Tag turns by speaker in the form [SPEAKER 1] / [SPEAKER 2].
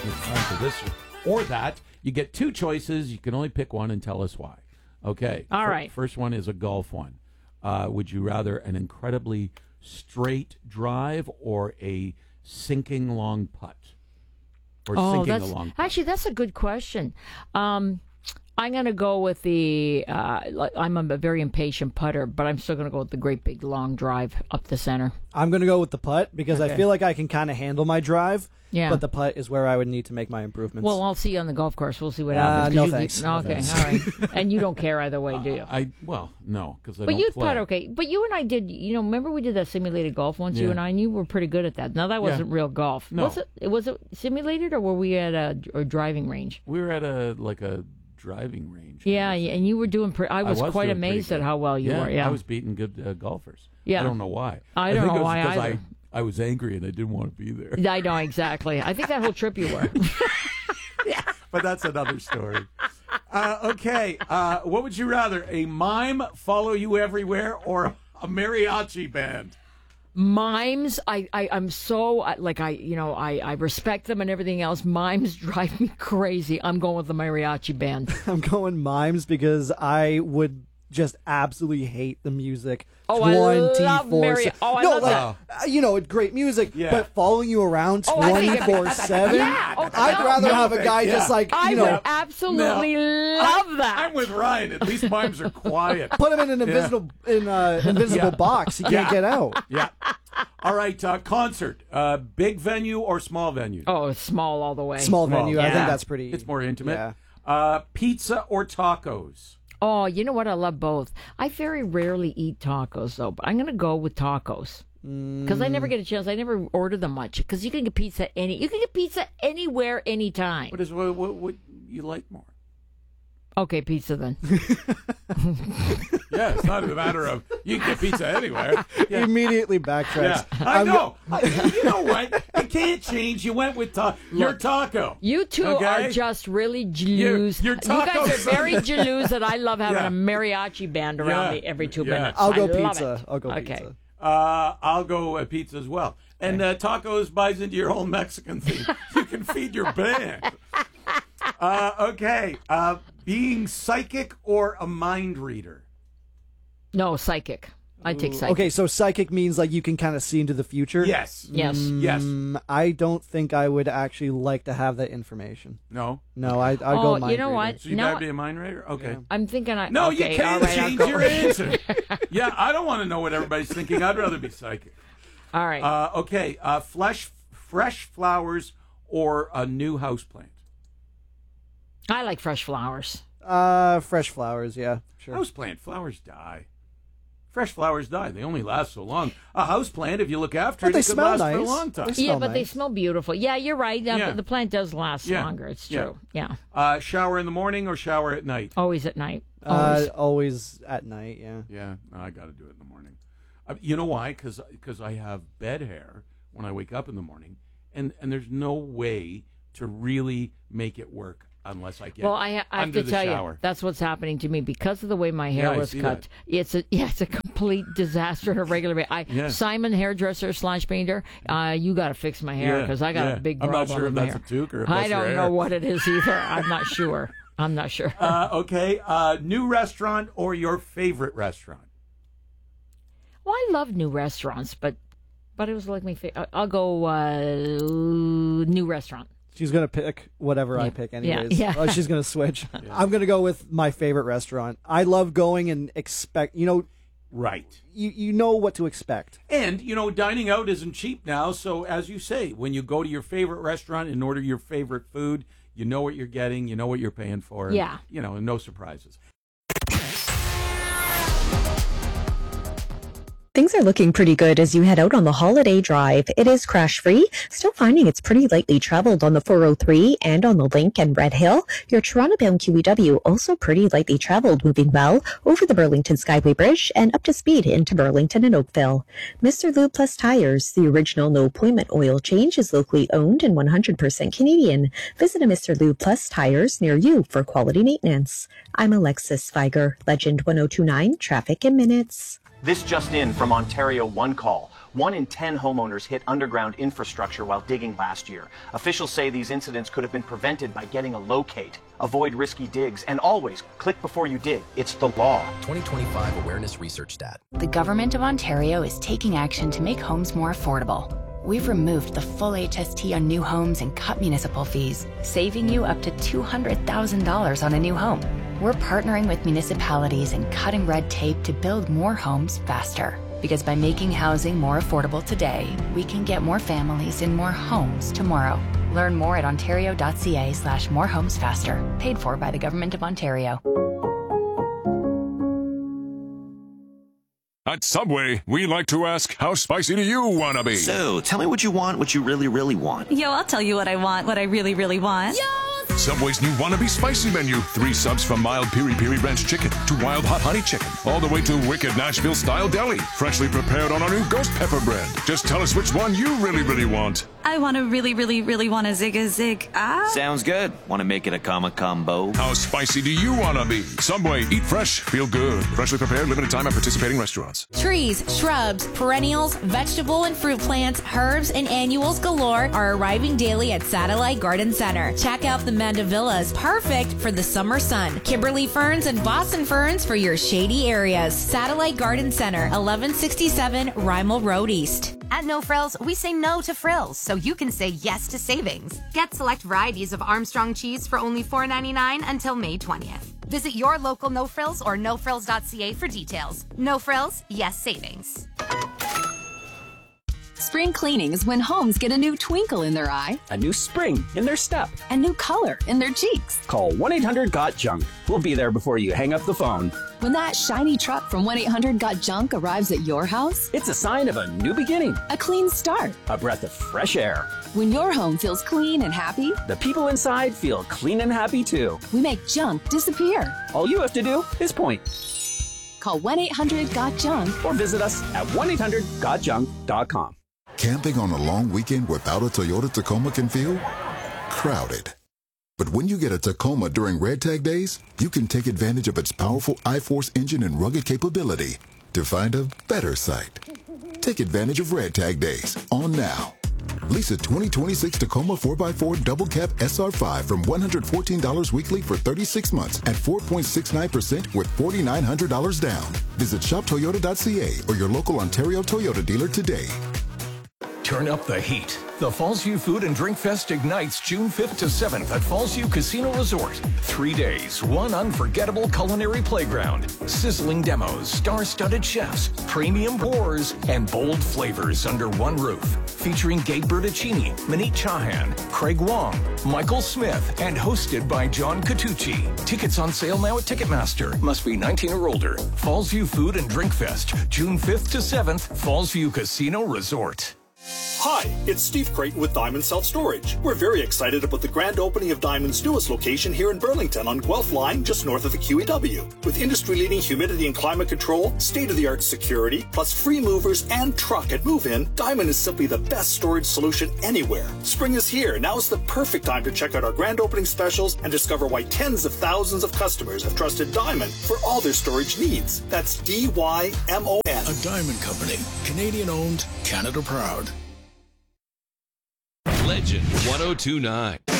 [SPEAKER 1] It's time for this or that. You get two choices. You can only pick one and tell us why. Okay.
[SPEAKER 2] All right.
[SPEAKER 1] First one is a golf one. Would you rather an incredibly straight drive or a sinking long putt? Or sinking a long putt?
[SPEAKER 2] Actually, that's a good question. I'm going to go with the, I'm a very impatient putter, but I'm still going to go with the great big long drive up the center.
[SPEAKER 3] I'm going to go with the putt because I feel like I can kind of handle my drive.
[SPEAKER 2] Yeah.
[SPEAKER 3] But the putt is where I would need to make my improvements.
[SPEAKER 2] Well, I'll see you on the golf course. We'll see what happens.
[SPEAKER 3] No thanks.
[SPEAKER 2] Okay, all right. And you don't care either way, do you?
[SPEAKER 1] No, because I
[SPEAKER 2] But
[SPEAKER 1] don't
[SPEAKER 2] you
[SPEAKER 1] play.
[SPEAKER 2] putt okay. But you and I did, remember we did that simulated golf once, you and I, and you were pretty good at that. Now, that wasn't real golf.
[SPEAKER 1] No.
[SPEAKER 2] Was it simulated, or were we at a driving range?
[SPEAKER 1] We were at a driving range.
[SPEAKER 2] Yeah, and you were doing I was quite
[SPEAKER 1] doing
[SPEAKER 2] amazed
[SPEAKER 1] pretty
[SPEAKER 2] at how well you were. Yeah,
[SPEAKER 1] I was beating good golfers.
[SPEAKER 2] Yeah.
[SPEAKER 1] I don't know why.
[SPEAKER 2] I don't
[SPEAKER 1] think
[SPEAKER 2] know
[SPEAKER 1] it was
[SPEAKER 2] why
[SPEAKER 1] because
[SPEAKER 2] either.
[SPEAKER 1] I was angry and I didn't want to be there.
[SPEAKER 2] I know, exactly. I think that whole trip you were.
[SPEAKER 1] But that's another story. Okay, what would you rather? A mime follow you everywhere or a mariachi band?
[SPEAKER 2] Mimes, I'm so, I respect them and everything else. Mimes drive me crazy. I'm going with the mariachi band.
[SPEAKER 3] I'm going mimes because I would just absolutely hate the music.
[SPEAKER 2] Oh, I love mariachi. Oh, I love that.
[SPEAKER 3] Great music, but following you around 24/7.
[SPEAKER 2] Yeah.
[SPEAKER 3] I'd rather have a guy just like,
[SPEAKER 2] I would absolutely love that.
[SPEAKER 1] I'm with Ryan. At least mimes are quiet.
[SPEAKER 3] Put him in an invisible box. He can't get out.
[SPEAKER 1] Yeah. All right, concert. Big venue or small venue?
[SPEAKER 2] Oh, small all the way.
[SPEAKER 3] Small venue.
[SPEAKER 2] Yeah.
[SPEAKER 3] I think that's pretty.
[SPEAKER 1] It's more intimate.
[SPEAKER 3] Yeah.
[SPEAKER 1] Pizza or tacos?
[SPEAKER 2] Oh, you know what? I love both. I very rarely eat tacos, though, but I'm going to go with tacos. Because I never get a chance. I never order them much. Because you can get pizza anywhere, anytime.
[SPEAKER 1] What you like more?
[SPEAKER 2] Okay, pizza then.
[SPEAKER 1] Yeah, it's not a matter of you can get pizza anywhere.
[SPEAKER 3] Yeah. Immediately backtracks.
[SPEAKER 1] Yeah, I know. You know what? You can't change. You went with your taco.
[SPEAKER 2] You two are just really jaloux.
[SPEAKER 1] Your
[SPEAKER 2] You guys are very jaloux that I love having a mariachi band around me every 2 minutes.
[SPEAKER 3] I'll go
[SPEAKER 2] love
[SPEAKER 3] pizza.
[SPEAKER 2] it.
[SPEAKER 3] I'll go
[SPEAKER 2] okay.
[SPEAKER 3] pizza.
[SPEAKER 1] I'll go pizza as well. And tacos buys into your whole Mexican thing. You can feed your band. Okay. Being psychic or a mind reader?
[SPEAKER 2] No, psychic. I take psychic.
[SPEAKER 3] Okay, so psychic means like you can kind of see into the future?
[SPEAKER 1] Yes.
[SPEAKER 2] Yes.
[SPEAKER 1] Yes.
[SPEAKER 3] I don't think I would actually like to have that information.
[SPEAKER 1] No?
[SPEAKER 3] No, I'd go mind
[SPEAKER 2] you know
[SPEAKER 3] reader.
[SPEAKER 2] what?
[SPEAKER 1] So you'd rather be a mind reader? Okay.
[SPEAKER 2] I'm thinking
[SPEAKER 1] No,
[SPEAKER 2] okay,
[SPEAKER 1] you can't
[SPEAKER 2] all right,
[SPEAKER 1] change your answer. Yeah, I don't want to know what everybody's thinking. I'd rather be psychic.
[SPEAKER 2] All right.
[SPEAKER 1] Okay. Fresh flowers or a new houseplant?
[SPEAKER 2] I like fresh flowers.
[SPEAKER 3] Fresh flowers, yeah, sure.
[SPEAKER 1] Houseplant flowers die. Fresh flowers die. They only last so long. A houseplant, if you look after it,
[SPEAKER 3] they
[SPEAKER 1] it could
[SPEAKER 3] smell
[SPEAKER 1] last
[SPEAKER 3] nice.
[SPEAKER 1] for a long time.
[SPEAKER 3] They
[SPEAKER 2] Yeah,
[SPEAKER 3] smell
[SPEAKER 2] but they
[SPEAKER 3] nice.
[SPEAKER 2] smell beautiful. Yeah, you're right.
[SPEAKER 1] Yeah.
[SPEAKER 2] But the plant does last
[SPEAKER 1] Yeah.
[SPEAKER 2] longer. It's
[SPEAKER 1] Yeah.
[SPEAKER 2] true. Yeah.
[SPEAKER 1] Shower in the morning or shower at night?
[SPEAKER 2] Always at night. Always.
[SPEAKER 3] Always at night, yeah.
[SPEAKER 1] Yeah, I got to do it in the morning. You know why? Because I have bed hair when I wake up in the morning, and there's no way to really make it work unless I get
[SPEAKER 2] Well, I have
[SPEAKER 1] under
[SPEAKER 2] to
[SPEAKER 1] the
[SPEAKER 2] tell
[SPEAKER 1] shower.
[SPEAKER 2] you, that's what's happening to me because of the way my hair
[SPEAKER 1] Yeah, I
[SPEAKER 2] was
[SPEAKER 1] see
[SPEAKER 2] cut.
[SPEAKER 1] that.
[SPEAKER 2] It's a complete disaster on a regular basis. Simon, hairdresser / painter, you got to fix my hair because I got a big
[SPEAKER 1] I'm
[SPEAKER 2] problem
[SPEAKER 1] not sure if
[SPEAKER 2] with my
[SPEAKER 1] that's
[SPEAKER 2] hair.
[SPEAKER 1] a toque or if
[SPEAKER 2] I
[SPEAKER 1] that's your
[SPEAKER 2] don't
[SPEAKER 1] hair.
[SPEAKER 2] know what it is either. I'm not sure. I'm not sure.
[SPEAKER 1] Okay, new restaurant or your favorite restaurant?
[SPEAKER 2] Well, I love new restaurants, but it was like my favorite. I'll go new restaurant.
[SPEAKER 3] She's going to pick whatever I pick anyways.
[SPEAKER 2] Yeah.
[SPEAKER 3] Oh, she's going to switch. I'm going to go with my favorite restaurant. I love going and expect,
[SPEAKER 1] Right.
[SPEAKER 3] you know what to expect.
[SPEAKER 1] And, dining out isn't cheap now, so as you say, when you go to your favorite restaurant and order your favorite food, you know what you're getting, you know what you're paying for. And,
[SPEAKER 2] Yeah.
[SPEAKER 1] And no surprises.
[SPEAKER 4] Things are looking pretty good as you head out on the holiday drive. It is crash-free, still finding it's pretty lightly traveled on the 403 and on the Link and Red Hill. Your Toronto-bound QEW also pretty lightly traveled, moving well over the Burlington Skyway Bridge and up to speed into Burlington and Oakville. Mr. Lube Plus Tires, the original no-appointment oil change, is locally owned and 100% Canadian. Visit a Mr. Lube Plus Tires near you for quality maintenance. I'm Alexis Feiger, Legend 1029, Traffic and Minutes.
[SPEAKER 5] This just in from Ontario One Call. 1 in 10 homeowners hit underground infrastructure while digging last year. Officials say these incidents could have been prevented by getting a locate. Avoid risky digs and always click before you dig. It's the law.
[SPEAKER 6] 2025 Awareness Research Stat.
[SPEAKER 7] The Government of Ontario is taking action to make homes more affordable. We've removed the full HST on new homes and cut municipal fees, saving you up to $200,000 on a new home. We're partnering with municipalities and cutting red tape to build more homes faster. Because by making housing more affordable today, we can get more families in more homes tomorrow. Learn more at ontario.ca/morehomesfaster. Paid for by the Government of Ontario.
[SPEAKER 8] At Subway, we like to ask, how spicy do you want to be?
[SPEAKER 9] So, tell me what you want, what you really, really want.
[SPEAKER 10] Yo, I'll tell you what I want, what I really, really want.
[SPEAKER 8] Yo! Subway's new Wannabe Spicy menu. 3 subs from mild piri-piri ranch chicken to wild hot honey chicken, all the way to wicked Nashville-style deli, freshly prepared on our new ghost pepper bread. Just tell us which one you really, really want.
[SPEAKER 10] I want to really, really, really want a zig.
[SPEAKER 9] Sounds good. Want to make it a combo?
[SPEAKER 8] How spicy do you want to be? Subway, eat fresh, feel good. Freshly prepared, limited time at participating restaurants.
[SPEAKER 11] Trees, shrubs, perennials, vegetable and fruit plants, herbs, and annuals galore are arriving daily at Satellite Garden Center. Check out the Mandavillas, perfect for the summer sun. Kimberly ferns and Boston ferns for your shady areas. Satellite Garden Center, 1167 Rymel Road East.
[SPEAKER 12] At No Frills, we say no to frills, so you can say yes to savings. Get select varieties of Armstrong cheese for only $4.99 until May 20th. Visit your local No Frills or nofrills.ca for details. No Frills, yes savings.
[SPEAKER 13] Spring cleaning is when homes get a new twinkle in their eye,
[SPEAKER 14] a new spring in their step,
[SPEAKER 13] a new color in their cheeks.
[SPEAKER 14] Call 1-800-GOT-JUNK. We'll be there before you hang up the phone.
[SPEAKER 13] When that shiny truck from 1-800-GOT-JUNK arrives at your house,
[SPEAKER 14] it's a sign of a new beginning,
[SPEAKER 13] a clean start,
[SPEAKER 14] a breath of fresh air.
[SPEAKER 13] When your home feels clean and happy,
[SPEAKER 14] the people inside feel clean and happy too.
[SPEAKER 13] We make junk disappear.
[SPEAKER 14] All you have to do is point.
[SPEAKER 13] Call 1-800-GOT-JUNK
[SPEAKER 14] or visit us at 1-800-GOTJUNK.com.
[SPEAKER 15] Camping on a long weekend without a Toyota Tacoma can feel crowded. But when you get a Tacoma during Red Tag Days, you can take advantage of its powerful iForce engine and rugged capability to find a better site. Take advantage of Red Tag Days on now. Lease a 2026 Tacoma 4x4 Double Cab SR5 from $114 weekly for 36 months at 4.69% with $4,900 down. Visit shoptoyota.ca or your local Ontario Toyota dealer today.
[SPEAKER 16] Turn up the heat. The Fallsview Food and Drink Fest ignites June 5th to 7th at Fallsview Casino Resort. 3 days, one unforgettable culinary playground, sizzling demos, star-studded chefs, premium pours, and bold flavors under one roof. Featuring Gabe Bertuccini, Manit Chahan, Craig Wong, Michael Smith, and hosted by John Catucci. Tickets on sale now at Ticketmaster. Must be 19 or older. Fallsview Food and Drink Fest, June 5th to 7th, Fallsview Casino Resort.
[SPEAKER 17] Hi, it's Steve Creighton with Diamond Self-Storage. We're very excited about the grand opening of Diamond's newest location here in Burlington on Guelph Line, just north of the QEW. With industry-leading humidity and climate control, state-of-the-art security, plus free movers and truck and move-in, Diamond is simply the best storage solution anywhere. Spring is here. Now is the perfect time to check out our grand opening specials and discover why tens of thousands of customers have trusted Diamond for all their storage needs. That's DYMON.
[SPEAKER 18] A Diamond Company. Canadian-owned, Canada proud.
[SPEAKER 19] Legend 1029.